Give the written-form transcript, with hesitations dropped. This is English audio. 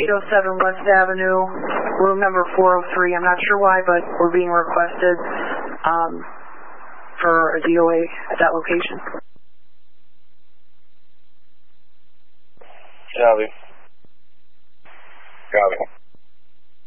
807 West Avenue, room number 403. I'm not sure why, but we're being requested for a DOA at that location. Copy. Copy.